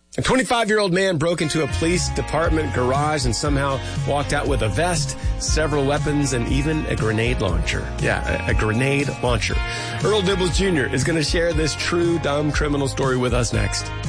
A 25-year-old man broke into a police department garage and somehow walked out with a vest, several weapons, and even a grenade launcher. Yeah, a grenade launcher. Earl Dibbles Jr. is going to share this true dumb criminal story with us next.